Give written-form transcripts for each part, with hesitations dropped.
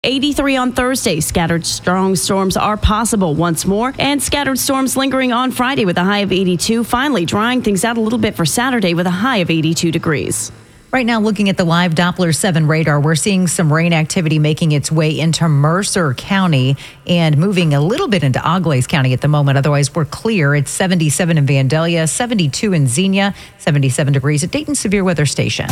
83 on Thursday. Scattered strong storms are possible once more, and scattered storms lingering on Friday with a high of 82. Finally drying things out a little bit for Saturday with a high of 82 degrees. Right now, looking at the live Doppler 7 radar, we're seeing some rain activity making its way into Mercer County and moving a little bit into Auglaize County at the moment. Otherwise, we're clear. It's 77 in Vandalia, 72 in Xenia, 77 degrees at Dayton Severe Weather Station.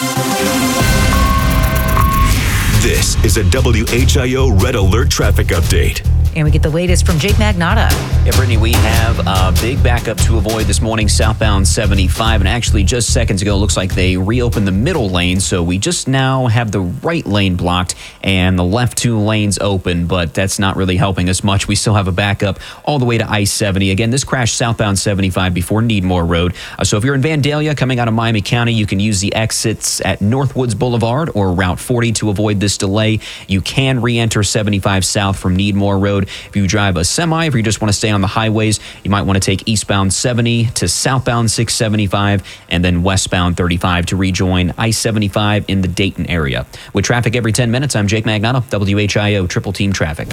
This is a WHIO Red Alert traffic update. And we get the latest from Jake Magnotta. Yeah, Brittany, we have a big backup to avoid this morning, southbound 75. And actually, just seconds ago, it looks like they reopened the middle lane. So we just now have the right lane blocked and the left two lanes open. But that's not really helping us much. We still have a backup all the way to I-70. Again, this crashed southbound 75 before Needmore Road. So if you're in Vandalia coming out of Miami County, you can use the exits at Northwoods Boulevard or Route 40 to avoid this delay. You can re-enter 75 south from Needmore Road. If you drive a semi, if you just want to stay on the highways, you might want to take eastbound 70 to southbound 675 and then westbound 35 to rejoin I-75 in the Dayton area. With traffic every 10 minutes, I'm Jake Magnotta, WHIO Triple Team Traffic.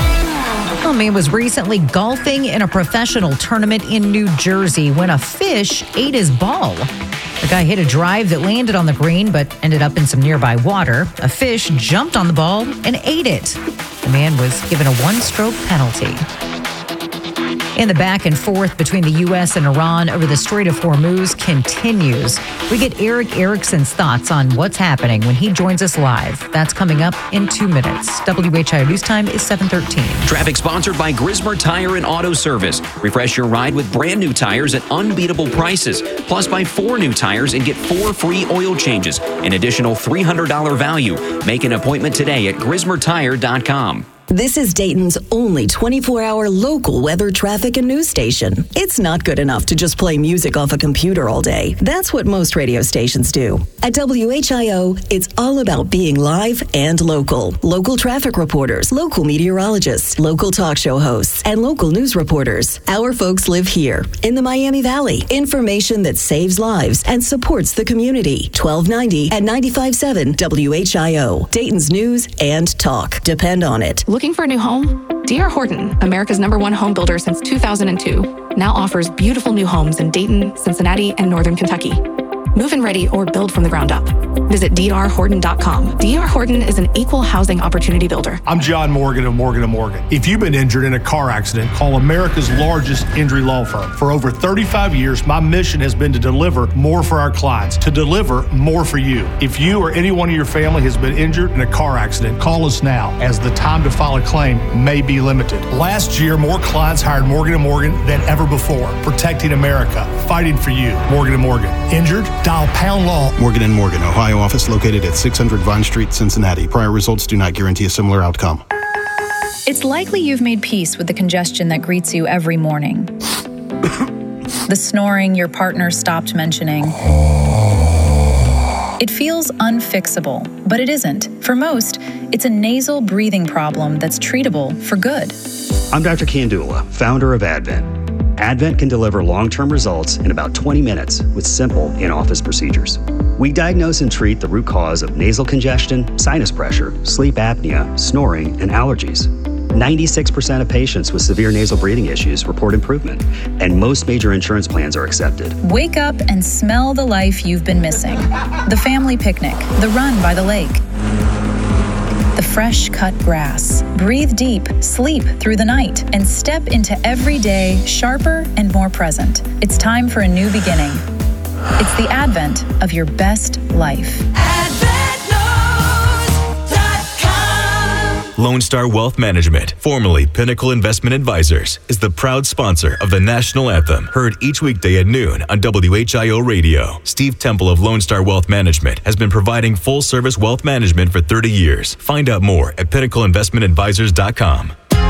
A man was recently golfing in a professional tournament in New Jersey when a fish ate his ball. The guy hit a drive that landed on the green but ended up in some nearby water. A fish jumped on the ball and ate it. The man was given a one-stroke penalty. And the back and forth between the U.S. and Iran over the Strait of Hormuz continues. We get Eric Erickson's thoughts on what's happening when he joins us live. That's coming up in 2 minutes. WHIO News Time is 7:13. Traffic sponsored by Grismer Tire and Auto Service. Refresh your ride with brand new tires at unbeatable prices. Plus, buy 4 new tires and get 4 free oil changes. An additional $300 value. Make an appointment today at GrismerTire.com. This is Dayton's only 24-hour local weather, traffic, and news station. It's not good enough to just play music off a computer all day. That's what most radio stations do. At WHIO, it's all about being live and local. Local traffic reporters, local meteorologists, local talk show hosts, and local news reporters. Our folks live here in the Miami Valley. Information that saves lives and supports the community. 1290 and 95.7 WHIO. Dayton's news and talk. Depend on it. Looking for a new home? D.R. Horton, America's #1 home builder since 2002, now offers beautiful new homes in Dayton, Cincinnati, and Northern Kentucky. Move-in ready or build from the ground up. Visit drhorton.com. D.R. Horton is an equal housing opportunity builder. I'm John Morgan of Morgan & Morgan. If you've been injured in a car accident, call America's largest injury law firm. For over 35 years, my mission has been to deliver more for our clients, to deliver more for you. If you or anyone in your family has been injured in a car accident, call us now, as the time to file a claim may be limited. Last year, more clients hired Morgan & Morgan than ever before, protecting America, fighting for you. Morgan & Morgan. Injured? Dial pound law. Morgan & Morgan, Ohio office located at 600 Vine Street, Cincinnati. Prior results do not guarantee a similar outcome. It's likely you've made peace with the congestion that greets you every morning. The snoring your partner stopped mentioning. It feels unfixable, but it isn't. For most, it's a nasal breathing problem that's treatable for good. I'm Dr. Kandula, founder of Advent. Advent can deliver long-term results in about 20 minutes with simple in-office procedures. We diagnose and treat the root cause of nasal congestion, sinus pressure, sleep apnea, snoring, and allergies. 96% of patients with severe nasal breathing issues report improvement, and most major insurance plans are accepted. Wake up and smell the life you've been missing. The family picnic, the run by the lake, the fresh cut grass. Breathe deep, sleep through the night, and step into every day sharper and more present. It's time for a new beginning. It's the advent of your best life. Lone Star Wealth Management, formerly Pinnacle Investment Advisors, is the proud sponsor of the National Anthem, heard each weekday at noon on WHIO Radio. Steve Temple of Lone Star Wealth Management has been providing full-service wealth management for 30 years. Find out more at pinnacleinvestmentadvisors.com.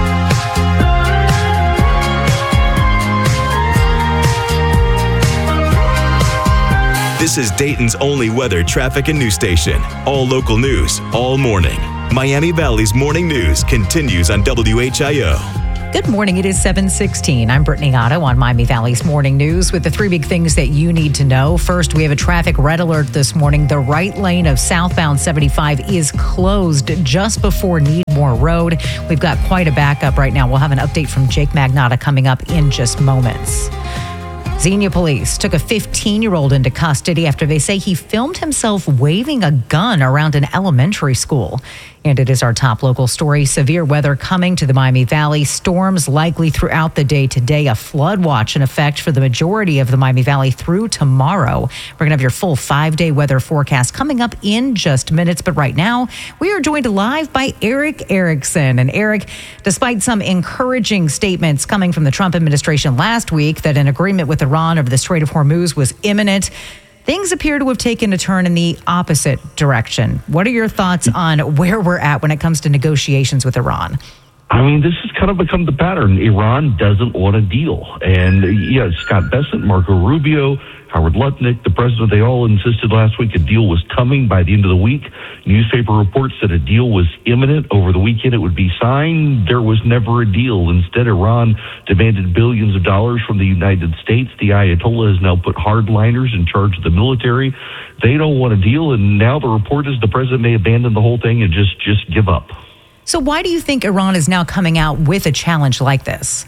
This is Dayton's only weather, traffic, and news station. All local news, all morning. Miami Valley's morning news continues on WHIO. Good morning. It is 7:16. I'm Brittany Otto on Miami Valley's Morning News with the three big things that you need to know. First, we have a traffic red alert this morning. The right lane of southbound 75 is closed just before Needmore Road. We've got quite a backup right now. We'll have an update from Jake Magnotta coming up in just moments. Xenia police took a 15-year-old into custody after they say he filmed himself waving a gun around an elementary school. And it is our top local story. Severe weather coming to the Miami Valley. Storms likely throughout the day today. A flood watch in effect for the majority of the Miami Valley through tomorrow. We're going to have your full 5-day weather forecast coming up in just minutes. But right now, we are joined live by Erick Erickson. And Eric, despite some encouraging statements coming from the Trump administration last week that an agreement with Iran over the Strait of Hormuz was imminent, things appear to have taken a turn in the opposite direction. What are your thoughts on where we're at when it comes to negotiations with Iran? I mean, this has kind of become the pattern. Iran doesn't want a deal. And, Scott Bessent, Marco Rubio, Howard Lutnick, the president, they all insisted last week a deal was coming by the end of the week. Newspaper reports that a deal was imminent. Over the weekend, it would be signed. There was never a deal. Instead, Iran demanded billions of dollars from the United States. The Ayatollah has now put hardliners in charge of the military. They don't want a deal, and now the report is the president may abandon the whole thing and just give up. So why do you think Iran is now coming out with a challenge like this?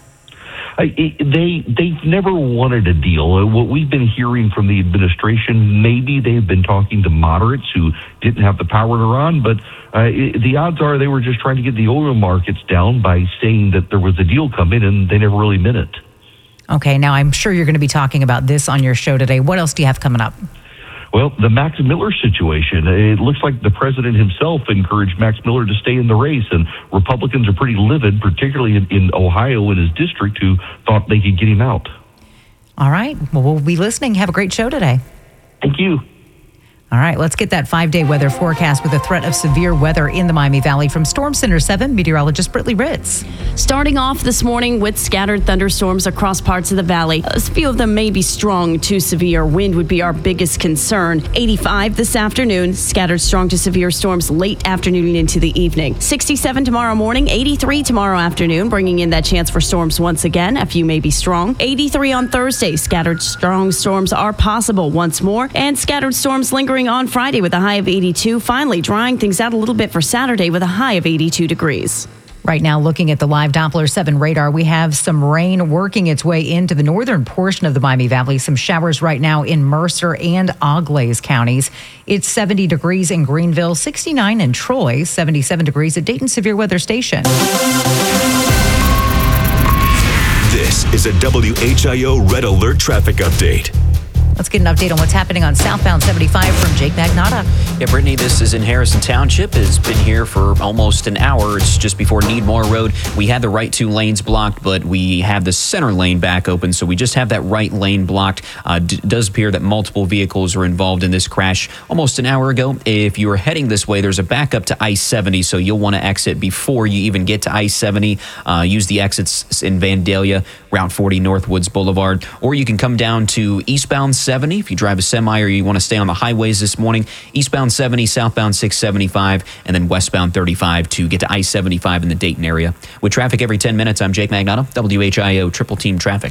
They've never wanted a deal. What we've been hearing from the administration, maybe they've been talking to moderates who didn't have the power in Iran, but the odds are they were just trying to get the oil markets down by saying that there was a deal coming, and they never really meant it. Okay, now I'm sure you're going to be talking about this on your show today. What else do you have coming up? Well, the Max Miller situation, it looks like the president himself encouraged Max Miller to stay in the race, and Republicans are pretty livid, particularly in Ohio in his district, who thought they could get him out. All right. Well, we'll be listening. Have a great show today. Thank you. All right, let's get that 5-day weather forecast with a threat of severe weather in the Miami Valley from Storm Center 7 meteorologist Brittany Ritz. Starting off this morning with scattered thunderstorms across parts of the valley. A few of them may be strong to severe. Wind would be our biggest concern. 85 this afternoon. Scattered strong to severe storms late afternoon into the evening. 67 tomorrow morning. 83 tomorrow afternoon, bringing in that chance for storms once again. A few may be strong. 83 on Thursday. Scattered strong storms are possible once more. And scattered storms lingering on Friday with a high of 82. Finally drying things out a little bit for Saturday with a high of 82 degrees. Right now, looking at the live Doppler 7 radar, we have some rain working its way into the northern portion of the Miami Valley. Some showers right now in Mercer and Auglaize counties. It's 70 degrees in Greenville, 69 in Troy, 77 degrees at Dayton Severe Weather Station. This is a WHIO Red Alert traffic update. Let's get an update on what's happening on southbound 75 from Jake Magnotta. Yeah, Brittany, this is in Harrison Township. It's been here for almost an hour. It's just before Needmore Road. We had the right 2 lanes blocked, but we have the center lane back open, so we just have that right lane blocked. It does appear that multiple vehicles were involved in this crash almost an hour ago. If you are heading this way, there's a backup to I-70, so you'll want to exit before you even get to I-70. Use the exits in Vandalia, Route 40, Northwoods Boulevard, or you can come down to eastbound 70 if you drive a semi or you want to stay on the highways this morning. Eastbound 70, southbound 675, and then westbound 35 to get to I-75 in the Dayton area. With traffic every 10 minutes, I'm Jake Magnotta, WHIO Triple Team Traffic.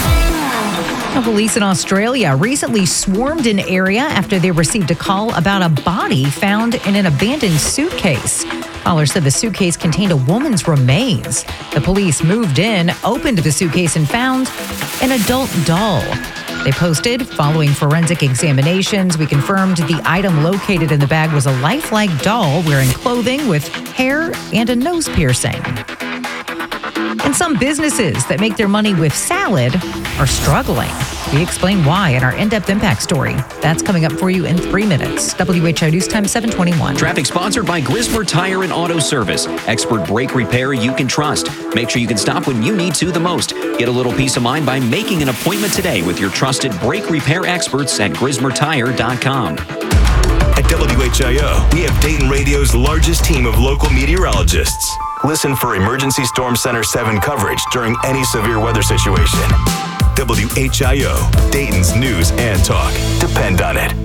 Police in Australia recently swarmed an area after they received a call about a body found in an abandoned suitcase. Callers said the suitcase contained a woman's remains. The police moved in, opened the suitcase, and found an adult doll. They posted, following forensic examinations, we confirmed the item located in the bag was a lifelike doll wearing clothing with hair and a nose piercing. And some businesses that make their money with salad are struggling. We explain why in our in-depth impact story. That's coming up for you in 3 minutes. WHIO News Time 7:21. Traffic sponsored by Grismer Tire and Auto Service. Expert brake repair you can trust. Make sure you can stop when you need to the most. Get a little peace of mind by making an appointment today with your trusted brake repair experts at GrismerTire.com. At WHIO, we have Dayton Radio's largest team of local meteorologists. Listen for Emergency Storm Center 7 coverage during any severe weather situation. WHIO, Dayton's news and talk. Depend on it.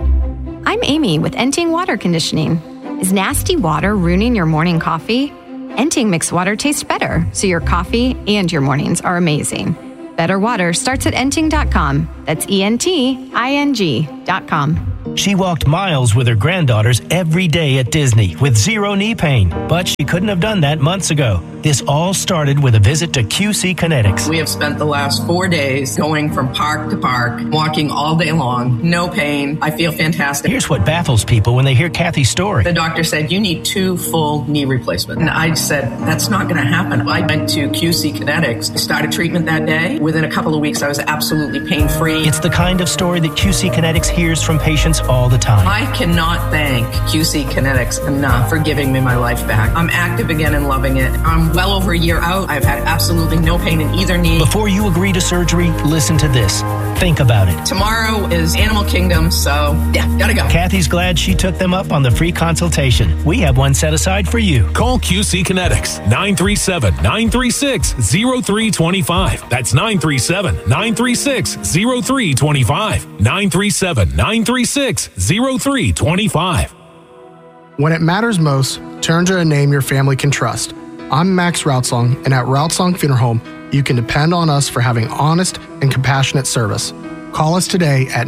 I'm Amy with Enting Water Conditioning. Is nasty water ruining your morning coffee? Enting mixed water tastes better, so your coffee and your mornings are amazing. Better water starts at Enting.com. That's ENTING.com. She walked miles with her granddaughters every day at Disney with zero knee pain, but she couldn't have done that months ago. This all started with a visit to QC Kinetics. We have spent the last 4 days going from park to park, walking all day long, no pain. I feel fantastic. Here's what baffles people when they hear Kathy's story. The doctor said, you need 2 full knee replacements. And I said, that's not going to happen. I went to QC Kinetics, started treatment that day. Within a couple of weeks, I was absolutely pain-free. It's the kind of story that QC Kinetics hears from patients all the time. I cannot thank QC Kinetics enough for giving me my life back. I'm active again and loving it. I'm well over a year out. I've had absolutely no pain in either knee. Before you agree to surgery, listen to this. Think about it. Tomorrow is Animal Kingdom, so yeah, gotta go. Kathy's glad she took them up on the free consultation. We have one set aside for you. Call QC Kinetics, 937-936-0325. That's 937-936-0325. 937-936-0325. When it matters most, turn to a name your family can trust. I'm Max Routsong, and at Routsong Funeral Home, you can depend on us for having honest and compassionate service. Call us today at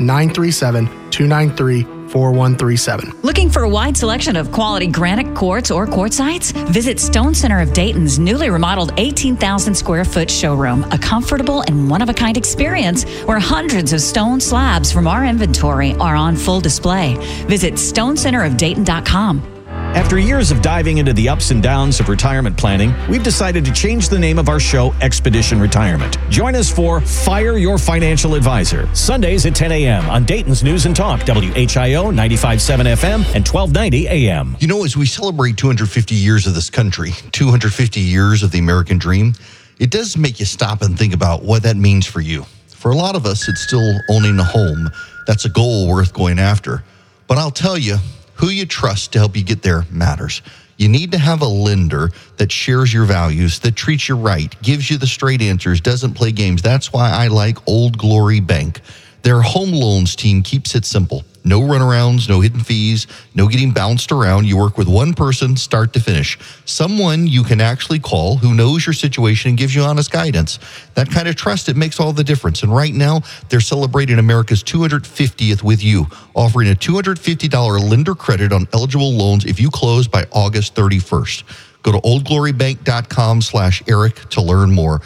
937-293-4137. Looking for a wide selection of quality granite quartz or quartzites? Visit Stone Center of Dayton's newly remodeled 18,000 square foot showroom, a comfortable and one-of-a-kind experience where hundreds of stone slabs from our inventory are on full display. Visit stonecenterofdayton.com. After years of diving into the ups and downs of retirement planning, we've decided to change the name of our show, Expedition Retirement. Join us for Fire Your Financial Advisor, Sundays at 10 a.m. on Dayton's News and Talk, WHIO 95.7 FM and 1290 AM. You know, as we celebrate 250 years of this country, 250 years of the American dream, it does make you stop and think about what that means for you. For a lot of us, it's still owning a home. That's a goal worth going after. But I'll tell you, who you trust to help you get there matters. You need to have a lender that shares your values, that treats you right, gives you the straight answers, doesn't play games. That's why I like Old Glory Bank. Their home loans team keeps it simple. No runarounds, no hidden fees, no getting bounced around. You work with one person, start to finish. Someone you can actually call who knows your situation and gives you honest guidance. That kind of trust, it makes all the difference. And right now, they're celebrating America's 250th with you, offering a $250 lender credit on eligible loans if you close by August 31st. Go to oldglorybank.com/Eric to learn more.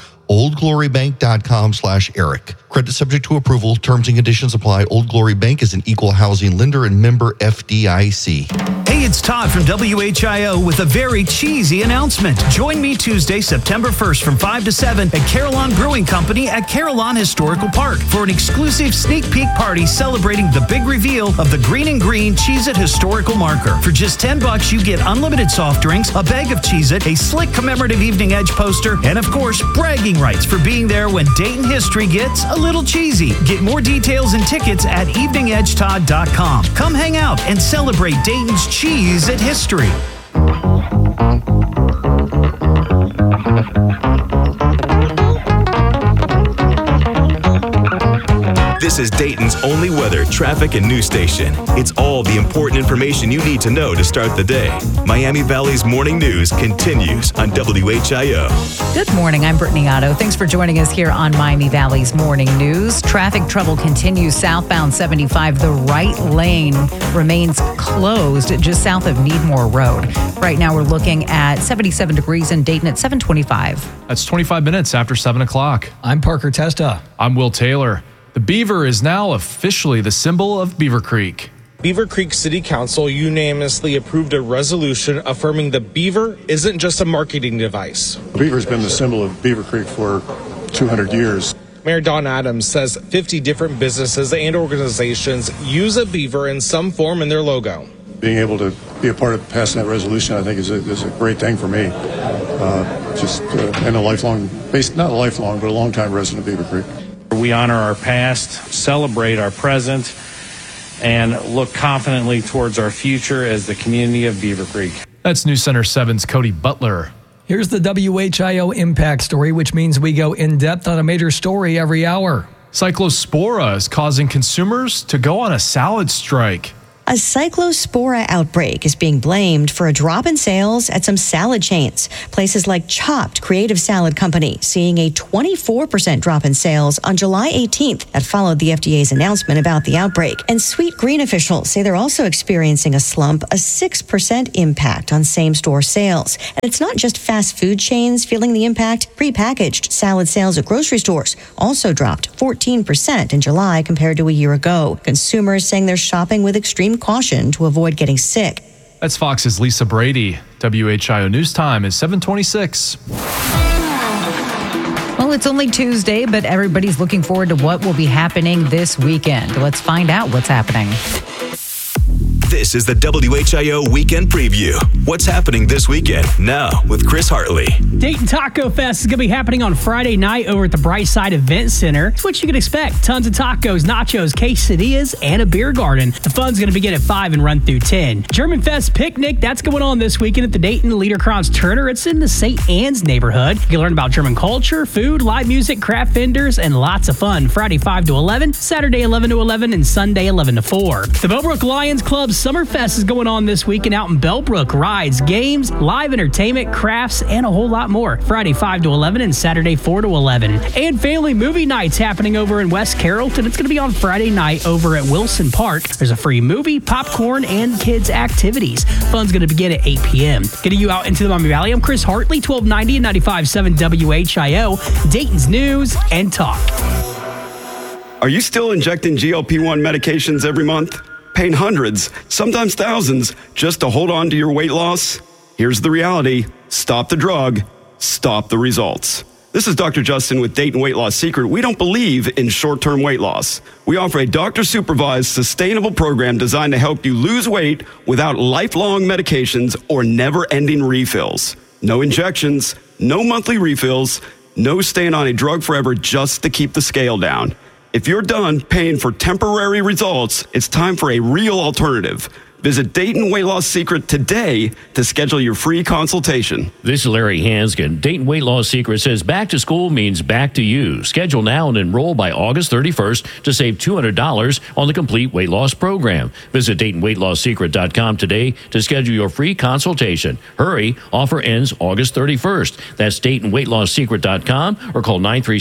oldglorybank.com/Eric. Credit subject to approval. Terms and conditions apply. Old Glory Bank is an equal housing lender and member FDIC. Hey, it's Todd from WHIO with a very cheesy announcement. Join me Tuesday, September 1st from 5 to 7 at Carillon Brewing Company at Carillon Historical Park for an exclusive sneak peek party celebrating the big reveal of the Green and Green Cheez-It Historical Marker. For just $10, you get unlimited soft drinks, a bag of Cheez-It, a slick commemorative Evening Edge poster, and of course, bragging rights for being there when Dayton history gets a little cheesy. Get more details and tickets at eveningedgetodd.com. Come hang out and celebrate Dayton's Cheez-It history. This is Dayton's only weather, traffic, and news station. It's all the important information you need to know to start the day. Miami Valley's morning news continues on WHIO. Good morning. I'm Brittany Otto. Thanks for joining us here on Miami Valley's morning news. Traffic trouble continues southbound 75. The right lane remains closed just south of Needmore Road. Right now we're looking at 77 degrees in Dayton at 7:25. That's 25 minutes after 7 o'clock. I'm Parker Testa. I'm Will Taylor. The beaver is now officially the symbol of Beaver Creek. Beaver Creek City Council unanimously approved a resolution affirming the beaver isn't just a marketing device. The beaver's been the symbol of Beaver Creek for 200 years. Mayor Don Adams says 50 different businesses and organizations use a beaver in some form in their logo. Being able to be a part of passing that resolution, I think, is a great thing for me. And a long-time resident of Beaver Creek. We honor our past, celebrate our present, and look confidently towards our future as the community of Beaver Creek. That's News Center 7's Cody Butler. Here's the WHIO Impact Story, which means we go in-depth on a major story every hour. Cyclospora is causing consumers to go on a salad strike. A cyclospora outbreak is being blamed for a drop in sales at some salad chains. Places like Chopped Creative Salad Company seeing a 24% drop in sales on July 18th. That followed the FDA's announcement about the outbreak. And Sweet Green officials say they're also experiencing a slump, a 6% impact on same-store sales. And it's not just fast food chains feeling the impact. Prepackaged salad sales at grocery stores also dropped 14% in July compared to a year ago. Consumers saying they're shopping with extreme caution to avoid getting sick. That's Fox's Lisa Brady. WHIO News Time is 7:26. Well, it's only Tuesday, but everybody's looking forward to what will be happening this weekend. Let's find out what's happening. This is the WHIO Weekend Preview. What's happening this weekend? Now with Chris Hartley. Dayton Taco Fest is going to be happening on Friday night over at the Brightside Event Center. It's what you can expect. Tons of tacos, nachos, quesadillas, and a beer garden. The fun's going to begin at 5 and run through 10. German Fest Picnic, that's going on this weekend at the Dayton Liederkranz Turner. It's in the St. Anne's neighborhood. You can learn about German culture, food, live music, craft vendors, and lots of fun. Friday 5 to 11, Saturday 11 to 11, and Sunday 11 to 4. The Bellbrook Lions Club's Summerfest is going on this weekend out in Bellbrook. Rides, games, live entertainment, crafts, and a whole lot more. Friday 5 to 11 and Saturday 4 to 11. And family movie nights happening over in West Carrollton. It's going to be on Friday night over at Wilson Park. There's a free movie, popcorn, and kids activities. Fun's going to begin at 8 p.m. Getting you out into the Miami Valley, I'm Chris Hartley, 1290 and 95.7 WHIO, Dayton's News and Talk. Are you still injecting GLP-1 medications every month? Paying hundreds, sometimes thousands, just to hold on to your weight loss? Here's the reality. Stop the drug. Stop the results. This is Dr. Justin with Dayton Weight Loss Secret. We don't believe in short-term weight loss. We offer a doctor-supervised, sustainable program designed to help you lose weight without lifelong medications or never-ending refills. No injections, no monthly refills, no staying on a drug forever just to keep the scale down. If you're done paying for temporary results, it's time for a real alternative. Visit Dayton Weight Loss Secret today to schedule your free consultation. This is Larry Hanskin. Dayton Weight Loss Secret says back to school means back to you. Schedule now and enroll by August 31st to save $200 on the complete weight loss program. Visit DaytonWeightLossSecret.com today to schedule your free consultation. Hurry, offer ends August 31st. That's DaytonWeightLossSecret.com or call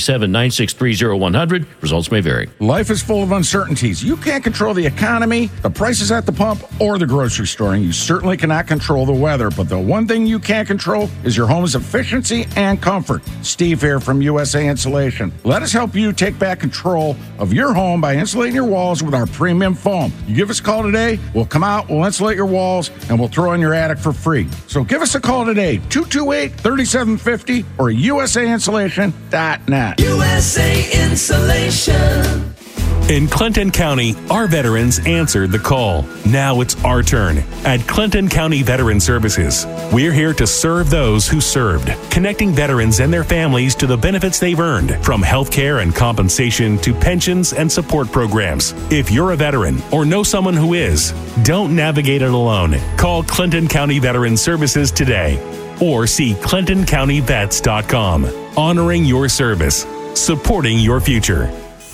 937-963-0100. Results may vary. Life is full of uncertainties. You can't control the economy, the prices at the pump, or the grocery store, and you certainly cannot control the weather, but the one thing you can control is your home's efficiency and comfort. Steve here from USA Insulation. Let us help you take back control of your home by insulating your walls with our premium foam. You give us a call today, we'll come out, we'll insulate your walls, and we'll throw in your attic for free. So give us a call today, 228-3750 or usainsulation.net. USA Insulation. In Clinton County, our veterans answered the call. Now it's our turn. At Clinton County Veteran Services, we're here to serve those who served, connecting veterans and their families to the benefits they've earned, from health care and compensation to pensions and support programs. If you're a veteran or know someone who is, don't navigate it alone. Call Clinton County Veteran Services today or see ClintonCountyVets.com. Honoring your service, supporting your future.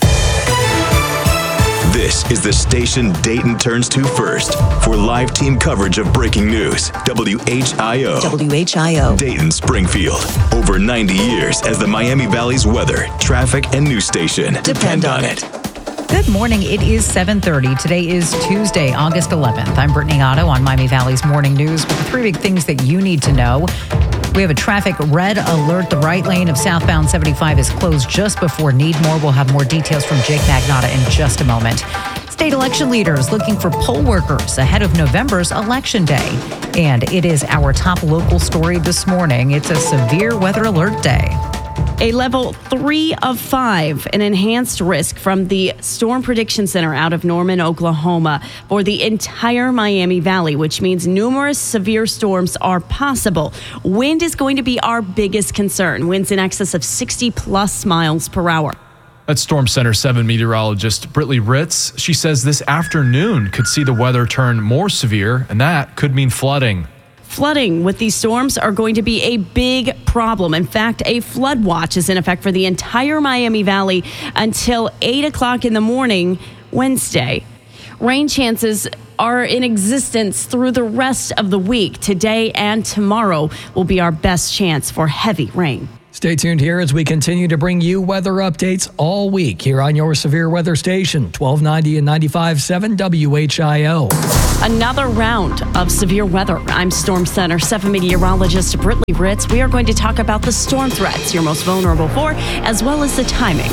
This is the station Dayton turns to first for live team coverage of breaking news. WHIO. WHIO. Dayton, Springfield. Over 90 years as the Miami Valley's weather, traffic, and news station. Depend on it. Good morning. It is 7:30. Today is Tuesday, August 11th. I'm Brittany Otto on Miami Valley's Morning News with the three big things that you need to know. We have a traffic red alert. The right lane of southbound 75 is closed just before Needmore. We'll have more details from Jake Magnotta in just a moment. State election leaders looking for poll workers ahead of November's Election Day. And it is our top local story this morning. It's a severe weather alert day. A level 3 of 5, an enhanced risk from the Storm Prediction Center out of Norman, Oklahoma, for the entire Miami Valley, which means numerous severe storms are possible. Wind is going to be our biggest concern. Winds in excess of 60+ miles per hour. That's Storm Center 7 meteorologist Britley Ritz. She says this afternoon could see the weather turn more severe, and that could mean flooding. Flooding with these storms are going to be a big problem. In fact, a flood watch is in effect for the entire Miami Valley until 8 o'clock in the morning Wednesday. Rain chances are in existence through the rest of the week. Today and tomorrow will be our best chance for heavy rain. Stay tuned here as we continue to bring you weather updates all week here on your severe weather station, 1290 and 95.7 WHIO. Another round of severe weather. I'm Storm Center 7 meteorologist Brittany Ritz. We are going to talk about the storm threats you're most vulnerable for, as well as the timing.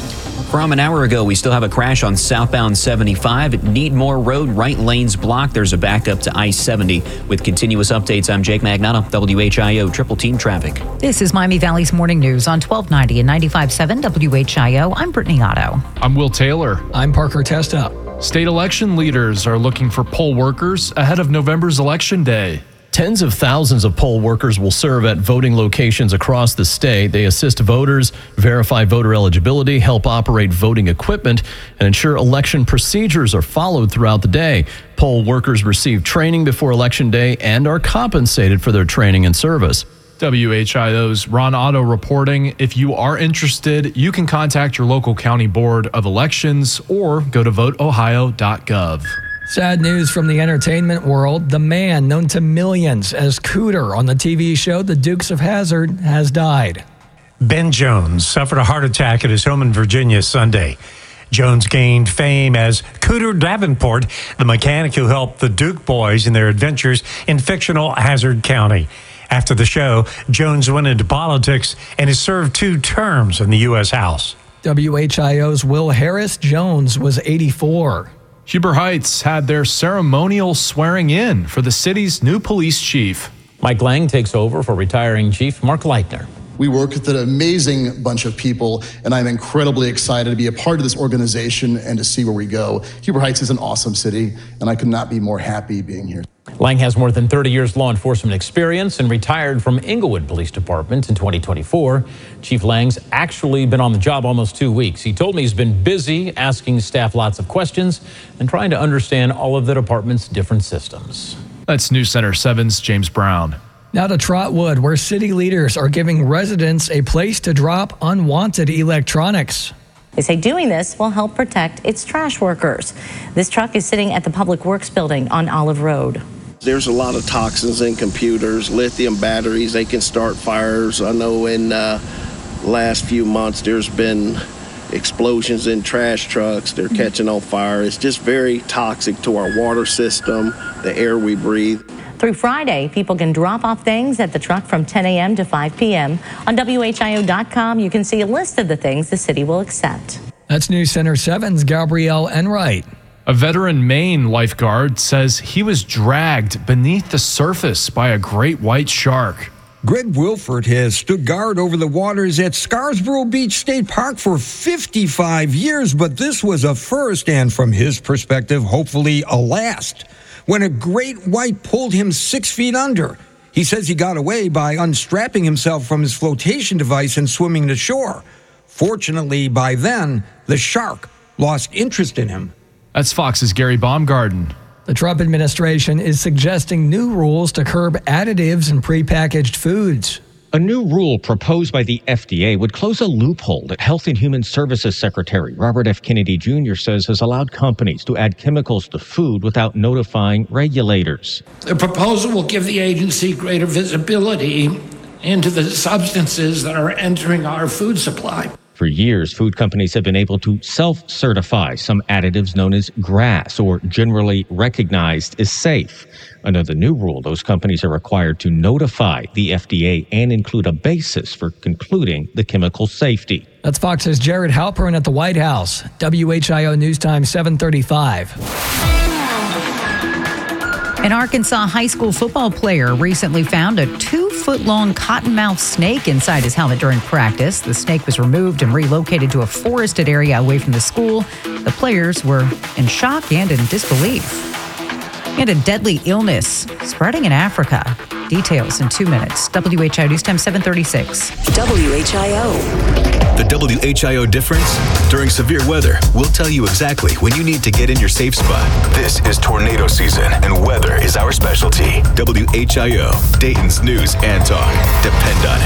From an hour ago, we still have a crash on southbound 75 at Needmore Road. Right lane's blocked. There's a backup to I-70. With continuous updates, I'm Jake Magnato, WHIO Triple Team Traffic. This is Miami Valley's Morning News on 1290 and 95.7 WHIO. I'm Brittany Otto. I'm Will Taylor. I'm Parker Testa. State election leaders are looking for poll workers ahead of November's Election Day. Tens of thousands of poll workers will serve at voting locations across the state. They assist voters, verify voter eligibility, help operate voting equipment, and ensure election procedures are followed throughout the day. Poll workers receive training before Election Day and are compensated for their training and service. WHIO's Ron Otto reporting. If you are interested, you can contact your local county board of elections or go to voteohio.gov. Sad news from the entertainment world. The man known to millions as Cooter on the TV show The Dukes of Hazzard has died. Ben Jones suffered a heart attack at his home in Virginia Sunday. Jones gained fame as Cooter Davenport, the mechanic who helped the Duke boys in their adventures in fictional Hazzard County. After the show, Jones went into politics and has served 2 terms in the U.S. House. WHIO's Will Harris Jones was 84. Huber Heights had their ceremonial swearing in for the city's new police chief. Mike Lang takes over for retiring Chief Mark Leitner. We work with an amazing bunch of people, and I'm incredibly excited to be a part of this organization and to see where we go. Huber Heights is an awesome city, and I could not be more happy being here. Lang has more than 30 years law enforcement experience and retired from Inglewood Police Department in 2024. Chief Lang's actually been on the job almost 2 weeks. He told me he's been busy asking staff lots of questions and trying to understand all of the department's different systems. That's News Center 7's James Brown. Now to Trotwood, where city leaders are giving residents a place to drop unwanted electronics. They say doing this will help protect its trash workers. This truck is sitting at the Public Works building on Olive Road. There's a lot of toxins in computers, lithium batteries, they can start fires. I know in last few months there's been explosions in trash trucks. They're catching on fire. It's just very toxic to our water system, the air we breathe. Through Friday, people can drop off things at the truck from 10 a.m. to 5 p.m. On WHIO.com, you can see a list of the things the city will accept. That's News Center 7's Gabrielle Enright. A veteran Maine lifeguard says he was dragged beneath the surface by a great white shark. Greg Wilford has stood guard over the waters at Scarborough Beach State Park for 55 years, but this was a first and, from his perspective, hopefully a last. When a great white pulled him 6 feet under, he says he got away by unstrapping himself from his flotation device and swimming to shore. Fortunately, by then, the shark lost interest in him. That's Fox's Gary Baumgarten. The Trump administration is suggesting new rules to curb additives in prepackaged foods. A new rule proposed by the FDA would close a loophole that Health and Human Services Secretary Robert F. Kennedy Jr. says has allowed companies to add chemicals to food without notifying regulators. The proposal will give the agency greater visibility into the substances that are entering our food supply. For years, food companies have been able to self-certify some additives known as GRAS, or generally recognized as safe. Under the new rule, those companies are required to notify the FDA and include a basis for concluding the chemical safety. That's Fox's Jared Halpern at the White House. WHIO News Time 7:35. An Arkansas high school football player recently found a 2-foot-long cottonmouth snake inside his helmet during practice. The snake was removed and relocated to a forested area away from the school. The players were in shock and in disbelief. And a deadly illness spreading in Africa. Details in 2 minutes. WHIO News Time 7:36. WHIO. The WHIO difference? During severe weather, we'll tell you exactly when you need to get in your safe spot. This is tornado season, and weather is our specialty. WHIO, Dayton's news and talk. Depend on it.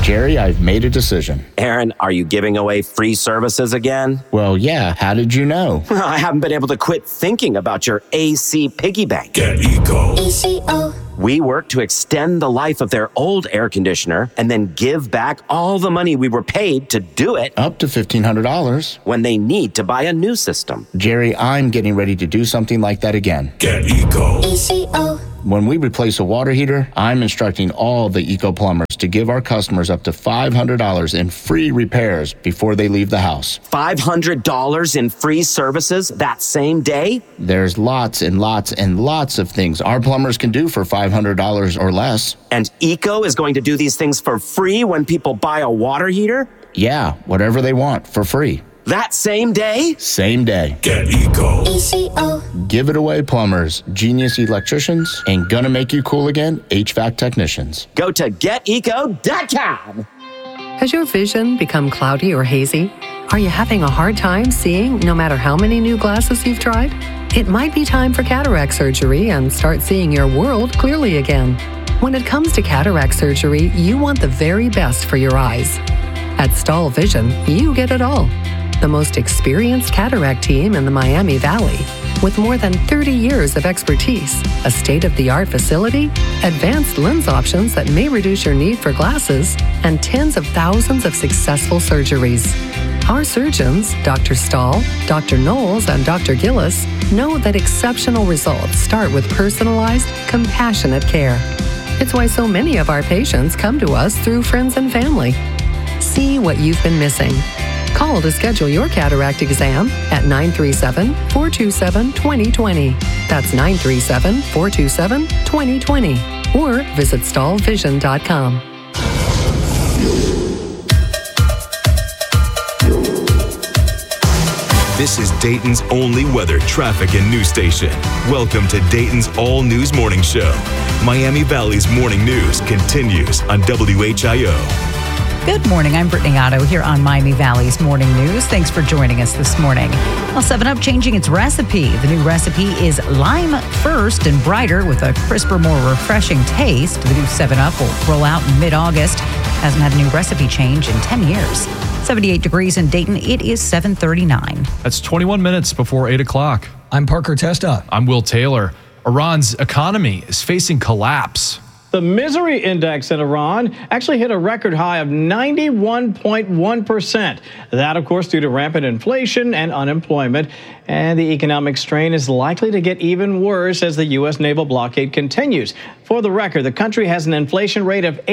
Jerry, I've made a decision. Aaron, are you giving away free services again? Well, yeah. How did you know? I haven't been able to quit thinking about your AC piggy bank. Get Eco. ECO. We work to extend the life of their old air conditioner and then give back all the money we were paid to do it. Up to $1,500. When they need to buy a new system. Jerry, I'm getting ready to do something like that again. Get Eco. ECO. When we replace a water heater, I'm instructing all the Eco plumbers to give our customers up to $500 in free repairs before they leave the house. $500 in free services that same day? There's lots and lots and lots of things our plumbers can do for $500 or less. And Eco is going to do these things for free when people buy a water heater? Yeah, whatever they want for free. That same day? Same day. Get Eco. ECO. Give it away, plumbers, genius electricians, and gonna make you cool again, HVAC technicians. Go to geteco.com. Has your vision become cloudy or hazy? Are you having a hard time seeing no matter how many new glasses you've tried? It might be time for cataract surgery and start seeing your world clearly again. When it comes to cataract surgery, you want the very best for your eyes. At Stahl Vision, you get it all. The most experienced cataract team in the Miami Valley, with more than 30 years of expertise, a state-of-the-art facility, advanced lens options that may reduce your need for glasses, and tens of thousands of successful surgeries. Our surgeons, Dr. Stahl, Dr. Knowles, and Dr. Gillis, know that exceptional results start with personalized, compassionate care. It's why so many of our patients come to us through friends and family. See what you've been missing. Call to schedule your cataract exam at 937-427-2020. That's 937-427-2020. Or visit stahlvision.com. This is Dayton's only weather, traffic, and news station. Welcome to Dayton's All News Morning Show. Miami Valley's morning news continues on WHIO. Good morning. I'm Brittany Otto here on Miami Valley's Morning News. Thanks for joining us this morning. Well, 7-Up changing its recipe. The new recipe is lime first and brighter with a crisper, more refreshing taste. The new 7-Up will roll out in mid-August. Hasn't had a new recipe change in 10 years. 78 degrees in Dayton. It is 7:39. That's 21 minutes before 8 o'clock. I'm Parker Testa. I'm Will Taylor. Iran's economy is facing collapse. The misery index in Iran actually hit a record high of 91.1%. That, of course, due to rampant inflation and unemployment. And the economic strain is likely to get even worse as the U.S. naval blockade continues. For the record, the country has an inflation rate of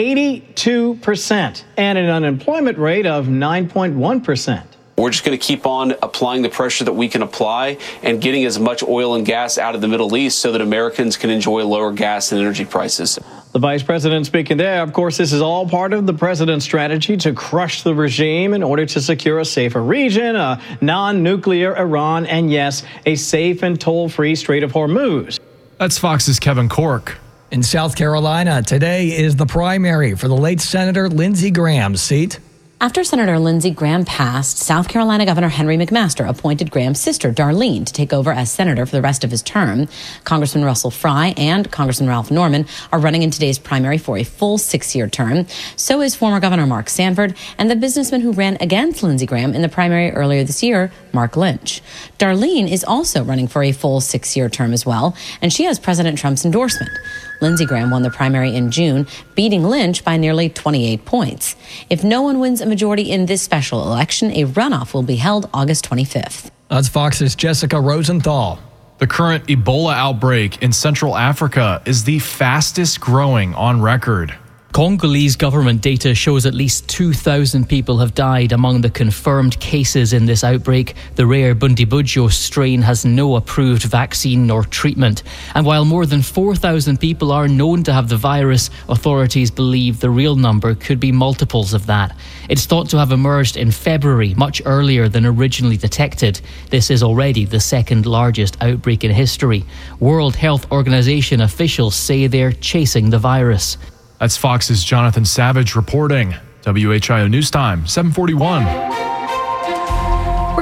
82% and an unemployment rate of 9.1%. We're just going to keep on applying the pressure that we can apply and getting as much oil and gas out of the Middle East so that Americans can enjoy lower gas and energy prices. The vice president speaking there, of course, this is all part of the president's strategy to crush the regime in order to secure a safer region, a non-nuclear Iran, and yes, a safe and toll-free Strait of Hormuz. That's Fox's Kevin Cork. In South Carolina, today is the primary for the late Senator Lindsey Graham's seat. After Senator Lindsey Graham passed, South Carolina Governor Henry McMaster appointed Graham's sister, Darlene, to take over as senator for the rest of his term. Congressman Russell Fry and Congressman Ralph Norman are running in today's primary for a full 6-year term. So is former Governor Mark Sanford and the businessman who ran against Lindsey Graham in the primary earlier this year, Mark Lynch. Darlene is also running for a full 6-year term as well, and she has President Trump's endorsement. Lindsey Graham won the primary in June, beating Lynch by nearly 28 points. If no one wins a majority in this special election, a runoff will be held August 25th. That's Fox's Jessica Rosenthal. The current Ebola outbreak in Central Africa is the fastest growing on record. Congolese government data shows at least 2,000 people have died among the confirmed cases in this outbreak. The rare Bundibugyo strain has no approved vaccine nor treatment. And while more than 4,000 people are known to have the virus, authorities believe the real number could be multiples of that. It's thought to have emerged in February, much earlier than originally detected. This is already the second largest outbreak in history. World Health Organization officials say they're chasing the virus. That's Fox's Jonathan Savage reporting. WHIO News Time, 7:41. We're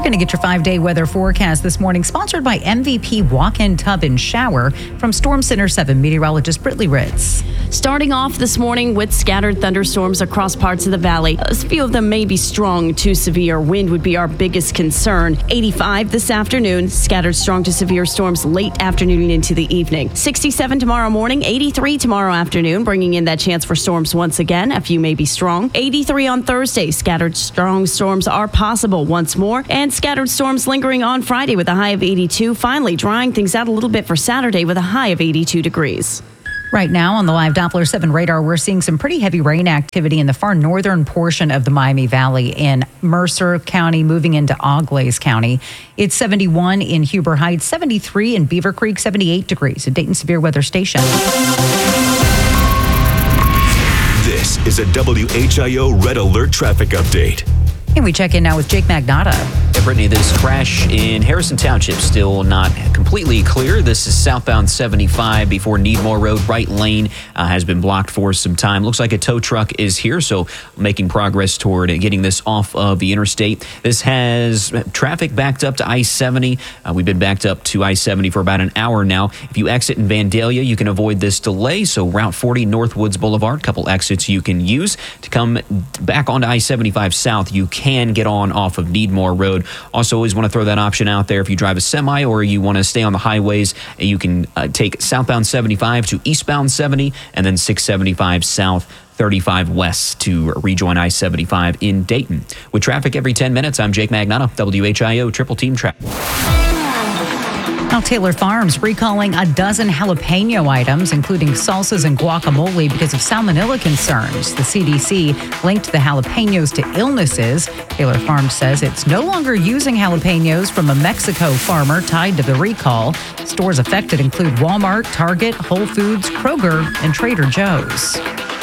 We're going to get your 5-day weather forecast this morning, sponsored by MVP Walk-In Tub and Shower from Storm Center 7 meteorologist Brittany Ritz. Starting off this morning with scattered thunderstorms across parts of the valley. A few of them may be strong to severe. Wind would be our biggest concern. 85 this afternoon. Scattered strong to severe storms late afternoon into the evening. 67 tomorrow morning. 83 tomorrow afternoon, bringing in that chance for storms once again. A few may be strong. 83 on Thursday. Scattered strong storms are possible once more. And scattered storms lingering on Friday with a high of 82. Finally, drying things out a little bit for Saturday with a high of 82 degrees. Right now on the live Doppler 7 radar, we're seeing some pretty heavy rain activity in the far northern portion of the Miami Valley in Mercer County, moving into Auglaize County. It's 71 in Huber Heights, 73 in Beaver Creek, 78 degrees at Dayton Severe Weather Station. This is a WHIO Red Alert traffic update. And we check in now with Jake Magnotta. Yeah, Brittany, this crash in Harrison Township still not completely clear. This is southbound 75 before Needmore Road. Right lane has been blocked for some time. Looks like a tow truck is here, so making progress toward getting this off of the interstate. This has traffic backed up to I-70. We've been backed up to I-70 for about an hour now. If you exit in Vandalia, you can avoid this delay. So Route 40 Northwoods Boulevard, couple exits you can use to come back onto I-75 South. You can get on off of Needmore Road. Also, always want to throw that option out there. If you drive a semi or you want to stay on the highways, you can take southbound 75 to eastbound 70 and then 675 south, 35 west to rejoin I-75 in Dayton. With traffic every 10 minutes, I'm Jake Magnotta, WHIO Triple Team Traffic. Now, Taylor Farms recalling a dozen jalapeno items, including salsas and guacamole, because of salmonella concerns. The CDC linked the jalapenos to illnesses. Taylor Farms says it's no longer using jalapenos from a Mexico farmer tied to the recall. Stores affected include Walmart, Target, Whole Foods, Kroger, and Trader Joe's.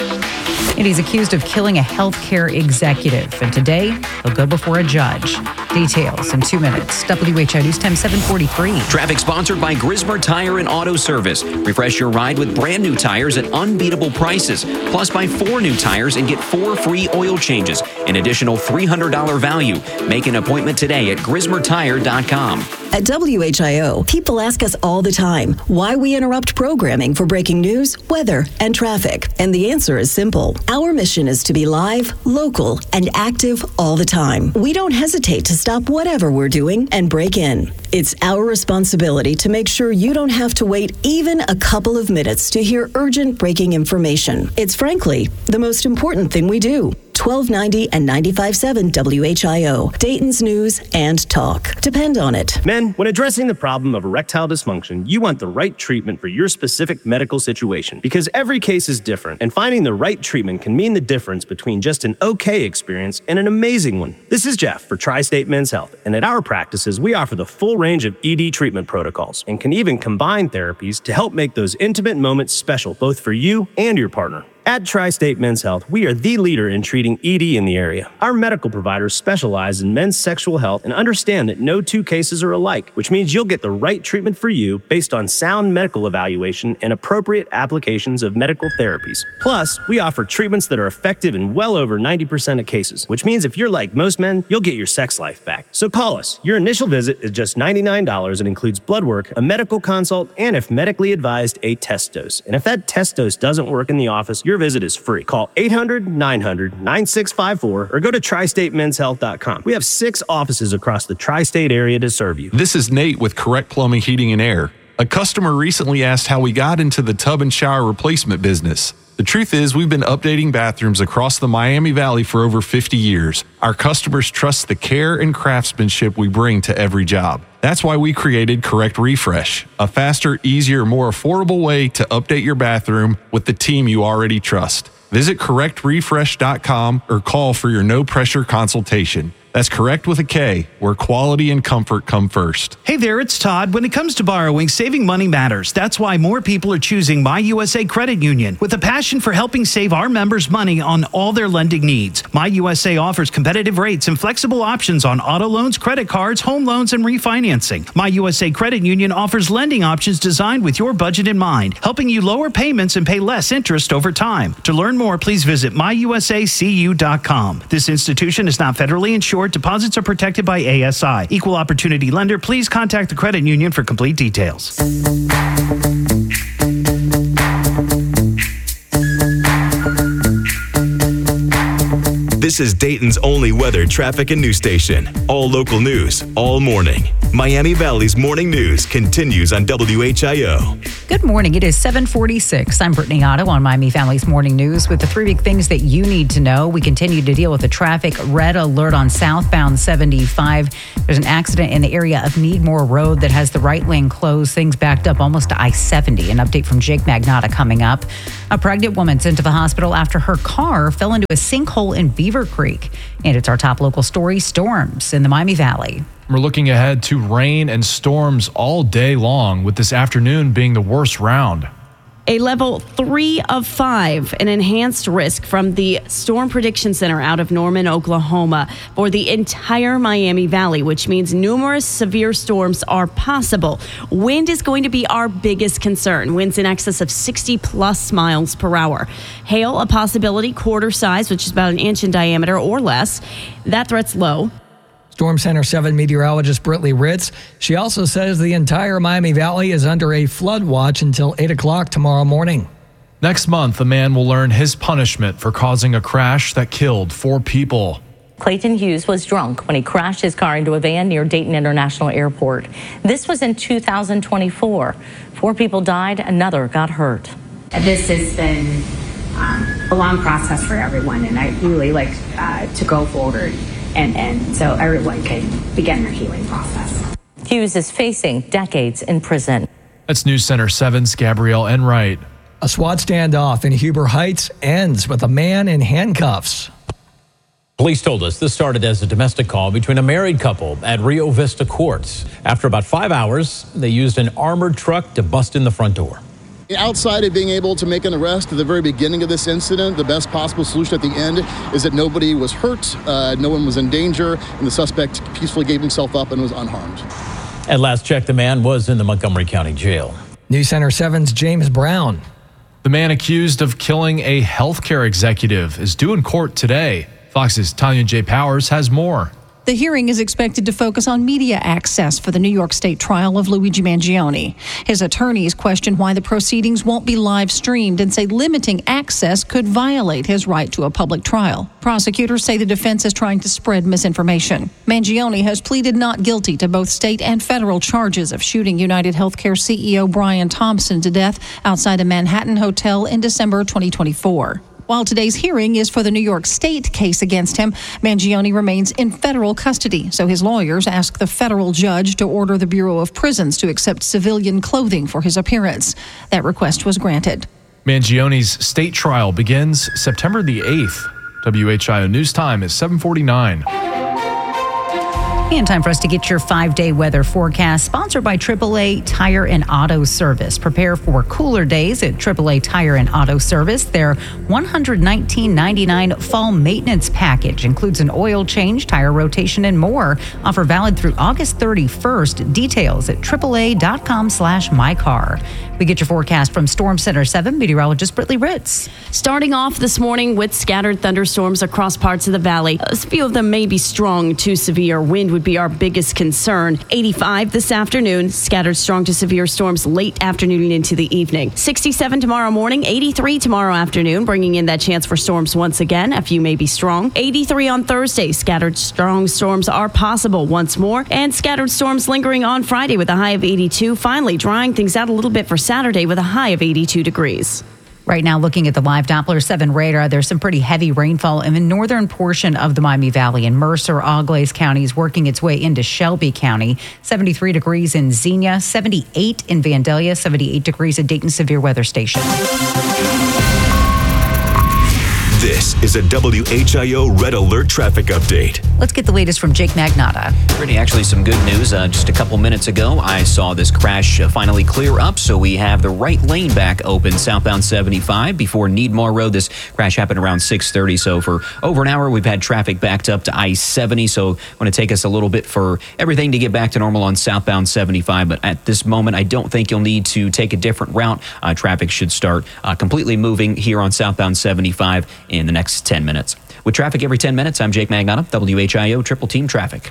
And he's accused of killing a healthcare executive. And today, he'll go before a judge. Details in 2 minutes. WHIO News Time 743. Traffic sponsored by Grismer Tire and Auto Service. Refresh your ride with brand new tires at unbeatable prices. Plus, buy 4 new tires and get 4 free oil changes. An additional $300 value. Make an appointment today at GrismerTire.com. At WHIO, people ask us all the time why we interrupt programming for breaking news, weather, and traffic. And the answer is simple. Our mission is to be live, local, and active all the time. We don't hesitate to stop whatever we're doing and break in. It's our responsibility to make sure you don't have to wait even a couple of minutes to hear urgent breaking information. It's frankly the most important thing we do. 1290 and 95.7 WHIO, Dayton's News and Talk. Depend on it. Men, when addressing the problem of erectile dysfunction, you want the right treatment for your specific medical situation because every case is different, and finding the right treatment can mean the difference between just an okay experience and an amazing one. This is Jeff for Tri-State Men's Health, and at our practices, we offer the full range of ED treatment protocols and can even combine therapies to help make those intimate moments special both for you and your partner. At Tri-State Men's Health, we are the leader in treating ED in the area. Our medical providers specialize in men's sexual health and understand that no 2 cases are alike, which means you'll get the right treatment for you based on sound medical evaluation and appropriate applications of medical therapies. Plus, we offer treatments that are effective in well over 90% of cases, which means if you're like most men, you'll get your sex life back. So call us. Your initial visit is just $99 and includes blood work, a medical consult, and if medically advised, a test dose. And if that test dose doesn't work in the office, your visit is free. Call 800-900-9654 or go to tristatemenshealth.com. We have 6 offices across the tri-state area to serve you. This is Nate with Correct Plumbing, Heating, and Air. A customer recently asked how we got into the tub and shower replacement business. The truth is, we've been updating bathrooms across the Miami Valley for over 50 years. Our customers trust the care and craftsmanship we bring to every job. That's why we created Correct Refresh, a faster, easier, more affordable way to update your bathroom with the team you already trust. Visit correctrefresh.com or call for your no-pressure consultation. That's Correct with a K, where quality and comfort come first. Hey there, it's Todd. When it comes to borrowing, saving money matters. That's why more people are choosing My USA Credit Union with a passion for helping save our members money on all their lending needs. My USA offers competitive rates and flexible options on auto loans, credit cards, home loans, and refinancing. My USA Credit Union offers lending options designed with your budget in mind, helping you lower payments and pay less interest over time. To learn more, please visit myusacu.com. This institution is not federally insured, short, deposits are protected by ASI. Equal opportunity lender. Please contact the credit union for complete details. This is Dayton's only weather, traffic, and news station. All local news, all morning. Miami Valley's morning news continues on WHIO. Good morning. It is 7:46. I'm Brittany Otto on Miami Valley's morning news with the 3 big things that you need to know. We continue to deal with a traffic red alert on southbound 75. There's an accident in the area of Needmore Road that has the right lane closed. Things backed up almost to I-70. An update from Jake Magnotta coming up. A pregnant woman sent to the hospital after her car fell into a sinkhole in Beaver Creek. And it's our top local story, storms in the Miami Valley. We're looking ahead to rain and storms all day long, with this afternoon being the worst round. A level 3 of 5, an enhanced risk from the Storm Prediction Center out of Norman, Oklahoma, for the entire Miami Valley, which means numerous severe storms are possible. Wind is going to be our biggest concern. Winds in excess of 60 plus miles per hour. Hail, a possibility, quarter size, which is about an inch in diameter or less. That threat's low. Storm Center 7 meteorologist Britley Ritz. She also says the entire Miami Valley is under a flood watch until 8 o'clock tomorrow morning. Next month, a man will learn his punishment for causing a crash that killed 4 people. Clayton Hughes was drunk when he crashed his car into a van near Dayton International Airport. This was in 2024. 4 people died, another got hurt. This has been a long process for everyone, and I really like to go forward. And so everyone can begin their healing process. Hughes is facing decades in prison. That's News Center 7's Gabrielle Enright. A SWAT standoff in Huber Heights ends with a man in handcuffs. Police told us this started as a domestic call between a married couple at Rio Vista Courts. After about 5 hours, they used an armored truck to bust in the front door. Outside of being able to make an arrest at the very beginning of this incident, the best possible solution at the end is that nobody was hurt, no one was in danger, and the suspect peacefully gave himself up and was unharmed. At last check, the man was in the Montgomery County Jail. News Center 7's James Brown. The man accused of killing a healthcare executive is due in court today. Fox's Tanya J. Powers has more. The hearing is expected to focus on media access for the New York State trial of Luigi Mangione. His attorneys question why the proceedings won't be live streamed and say limiting access could violate his right to a public trial. Prosecutors say the defense is trying to spread misinformation. Mangione has pleaded not guilty to both state and federal charges of shooting United Healthcare CEO Brian Thompson to death outside a Manhattan hotel in December 2024. While today's hearing is for the New York State case against him, Mangione remains in federal custody, so his lawyers ask the federal judge to order the Bureau of Prisons to accept civilian clothing for his appearance. That request was granted. Mangione's state trial begins September the 8th. WHIO News Time is 7:49. And time for us to get your 5-day weather forecast, sponsored by AAA Tire and Auto Service. Prepare for cooler days at AAA Tire and Auto Service. Their $119.99 fall maintenance package includes an oil change, tire rotation, and more. Offer valid through August 31st. Details at AAA.com/mycar. We get your forecast from Storm Center 7 meteorologist Britley Ritz. Starting off this morning with scattered thunderstorms across parts of the valley. A few of them may be strong to severe. Wind would be our biggest concern. 85 this afternoon. Scattered strong to severe storms late afternoon into the evening. 67 tomorrow morning. 83 tomorrow afternoon, bringing in that chance for storms once again. A few may be strong. 83 on Thursday. Scattered strong storms are possible once more. And scattered storms lingering on Friday with a high of 82. Finally, drying things out a little bit for Saturday with a high of 82 degrees. Right now, looking at the live Doppler 7 radar, there's some pretty heavy rainfall in the northern portion of the Miami Valley. In Mercer, Auglaize counties working its way into Shelby County. 73 degrees in Xenia, 78 in Vandalia, 78 degrees at Dayton Severe Weather Station. This is a WHIO Red Alert traffic update. Let's get the latest from Jake Magnotta. Pretty actually some good news. Just a couple minutes ago, I saw this crash finally clear up, so we have the right lane back open southbound 75 before Needmore Road. This crash happened around 6:30, so for over an hour, we've had traffic backed up to I-70, so it's going to take us a little bit for everything to get back to normal on southbound 75, but at this moment, I don't think you'll need to take a different route. Traffic should start completely moving here on southbound 75 in the next 10 minutes. With traffic every 10 minutes, I'm Jake Magnotta, WHIO Triple Team Traffic.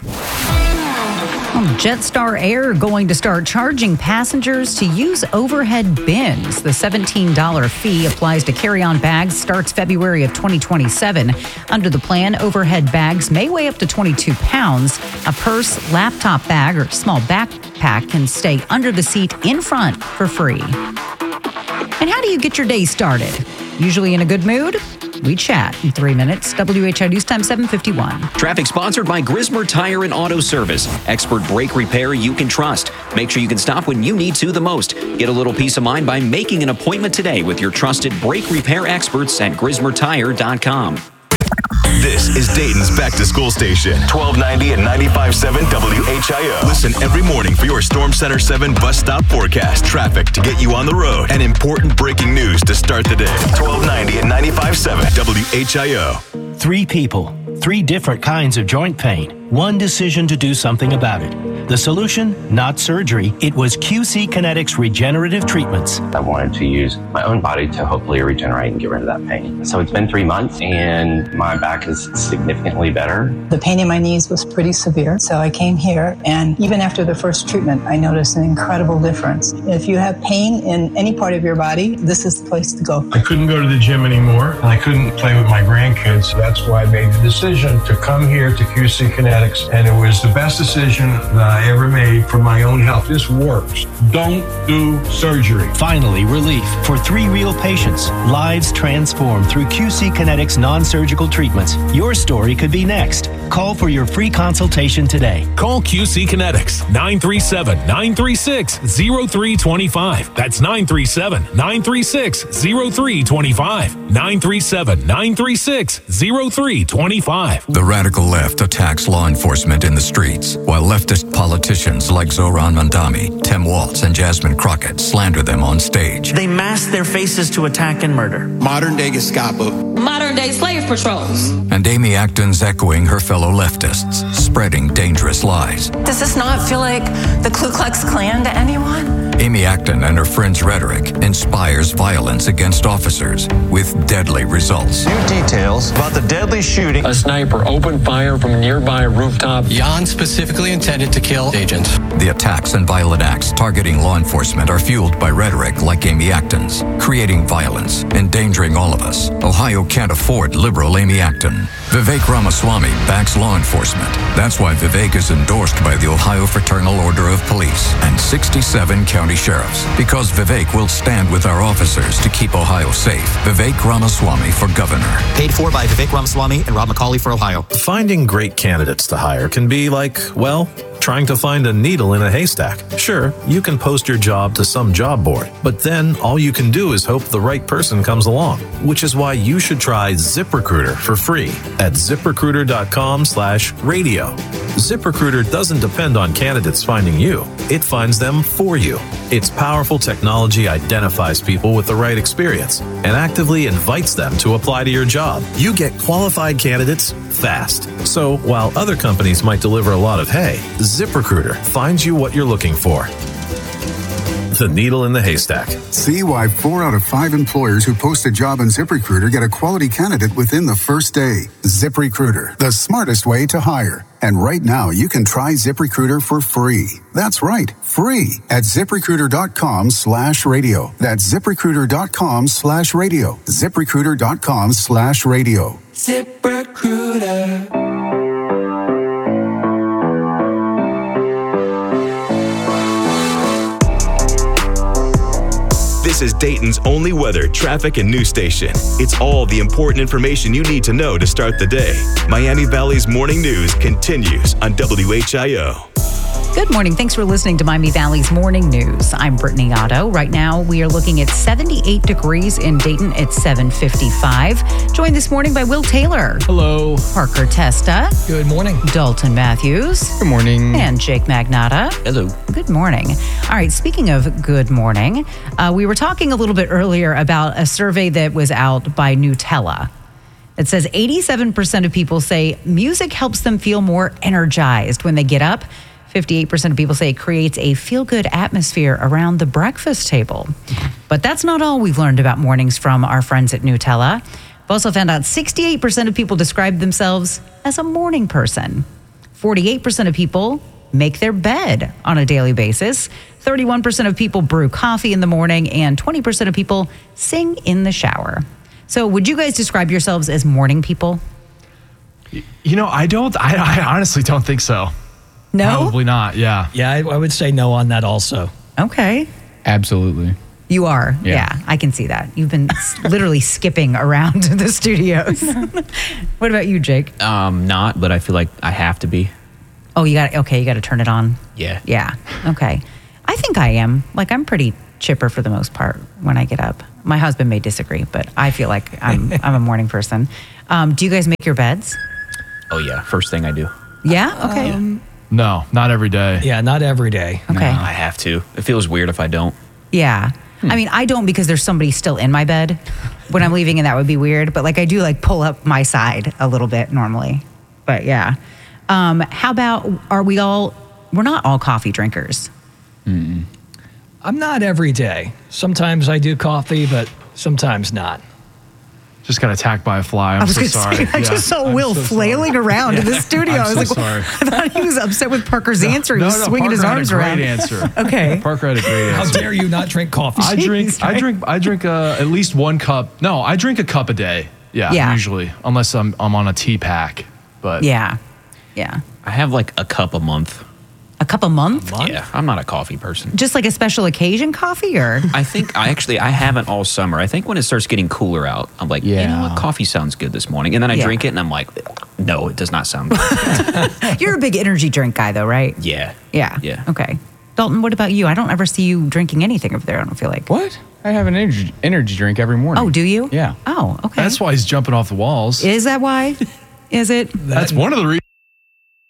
Jetstar Air going to start charging passengers to use overhead bins. The $17 fee applies to carry-on bags, starts February of 2027. Under the plan, overhead bags may weigh up to 22 pounds. A purse, laptop bag, or small backpack can stay under the seat in front for free. And how do you get your day started? Usually in a good mood? We chat in 3 minutes. WHI News Time 7:51. Traffic sponsored by Grismer Tire and Auto Service. Expert brake repair you can trust. Make sure you can stop when you need to the most. Get a little peace of mind by making an appointment today with your trusted brake repair experts at GrismerTire.com. This is Dayton's Back to School Station, 1290 and 95.7 WHIO. Listen every morning for your Storm Center 7 bus stop forecast, traffic to get you on the road, and important breaking news to start the day. 1290 and 95.7 WHIO. 3 people, 3 different kinds of joint pain, 1 decision to do something about it. The solution? Not surgery. It was QC Kinetics regenerative treatments. I wanted to use my own body to hopefully regenerate and get rid of that pain. So it's been 3 months and my back is significantly better. The pain in my knees was pretty severe, so I came here, and even after the first treatment, I noticed an incredible difference. If you have pain in any part of your body, this is the place to go. I couldn't go to the gym anymore, and I couldn't play with my grandkids. That's why I made the decision to come here to QC Kinetics, and it was the best decision that I ever made for my own health. This works. Don't do surgery. Finally, relief for 3 real patients. Lives transformed through QC Kinetics non-surgical treatments. Your story could be next. Call for your free consultation today. Call QC Kinetics, 937-936-0325. That's 937-936-0325. 937-936-0325. The radical left attacks law enforcement in the streets, while leftist politicians like Zohran Mamdani, Tim Walz, and Jasmine Crockett slander them on stage. They mask their faces to attack and murder. Modern-day Gestapo. Modern-day slave patrols. And Amy Acton's echoing her fellow leftists, spreading dangerous lies. Does this not feel like the Ku Klux Klan to anyone? Amy Acton and her friends' rhetoric inspires violence against officers with deadly results. New details about the deadly shooting. A sniper opened fire from a nearby rooftop. Jan specifically intended to kill agents. The attacks and violent acts targeting law enforcement are fueled by rhetoric like Amy Acton's, creating violence, endangering all of us. Ohio can't afford liberal Amy Acton. Vivek Ramaswamy backs law enforcement. That's why Vivek is endorsed by the Ohio Fraternal Order of Police and 67 county sheriffs. Because Vivek will stand with our officers to keep Ohio safe. Vivek Ramaswamy for governor. Paid for by Vivek Ramaswamy and Rob McCauley for Ohio. Finding great candidates to hire can be like, well, trying to find a needle in a haystack. Sure, you can post your job to some job board, but then all you can do is hope the right person comes along, which is why you should try ZipRecruiter for free at ZipRecruiter.com/radio. ZipRecruiter doesn't depend on candidates finding you. It finds them for you. Its powerful technology identifies people with the right experience and actively invites them to apply to your job. You get qualified candidates fast. So while other companies might deliver a lot of hay, ZipRecruiter finds you what you're looking for. The needle in the haystack. See why 4 out of 5 employers who post a job on ZipRecruiter get a quality candidate within the first day. ZipRecruiter, the smartest way to hire. And right now, you can try ZipRecruiter for free. That's right, free at ZipRecruiter.com/radio. That's ZipRecruiter.com/radio. ZipRecruiter.com/radio. ZipRecruiter. This is Dayton's only weather, traffic, and news station. It's all the important information you need to know to start the day. Miami Valley's morning news continues on WHIO. Good morning. Thanks for listening to Miami Valley's Morning News. I'm Brittany Otto. Right now, we are looking at 78 degrees in Dayton at 7:55. Joined this morning by Will Taylor. Hello. Parker Testa. Good morning. Dalton Matthews. Good morning. And Jake Magnotta. Hello. Good morning. All right, speaking of good morning, we were talking a little bit earlier about a survey that was out by Nutella. It says 87% of people say music helps them feel more energized when they get up. 58% of people say it creates a feel-good atmosphere around the breakfast table. But that's not all we've learned about mornings from our friends at Nutella. We've also found out 68% of people describe themselves as a morning person. 48% of people make their bed on a daily basis. 31% of people brew coffee in the morning, and 20% of people sing in the shower. So would you guys describe yourselves as morning people? I honestly don't think so. No? Probably not, yeah. Yeah, I would say no on that also. Okay. Absolutely. You are? Yeah. I can see that. You've been literally skipping around the studios. What about you, Jake? Not, but I feel like I have to be. Oh, you got to turn it on. Yeah. Yeah. Okay. I think I am. Like, I'm pretty chipper for the most part when I get up. My husband may disagree, but I feel like I'm a morning person. Do you guys make your beds? Oh, yeah. First thing I do. Yeah? Okay. No, not every day. Yeah, not every day. Okay. No, I have to. It feels weird if I don't. Yeah. I mean, I don't because there's somebody still in my bed when I'm leaving, and that would be weird. But like, I do like pull up my side a little bit normally. But yeah. How about, we're not all coffee drinkers. I'm not every day. Sometimes I do coffee, but sometimes not. Just got attacked by a fly. I'm so sorry. I just saw Will flailing around in the studio. I was sorry. I thought he was upset with Parker's answer. He was swinging his arms Parker around. had a great answer. Okay. Parker had a great answer. How dare you not drink coffee? I drink at least 1 cup. No, I drink a cup a day. Yeah. Usually, unless I'm on a tea pack. But yeah. I have like a cup a month. A cup a month? Yeah, I'm not a coffee person. Just like a special occasion coffee, or? I think I haven't all summer. I think when it starts getting cooler out, I'm like, you know what, coffee sounds good this morning. And then I drink it and I'm like, no, it does not sound good. You're a big energy drink guy though, right? Yeah. Yeah. Okay. Dalton, what about you? I don't ever see you drinking anything over there, I don't feel like. What? I have an energy drink every morning. Oh, do you? Yeah. Oh, okay. That's why he's jumping off the walls. Is that why? Is it? That's one of the reasons.